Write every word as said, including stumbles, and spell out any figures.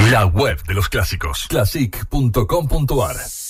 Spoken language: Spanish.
La web de los clásicos. classic punto com punto ar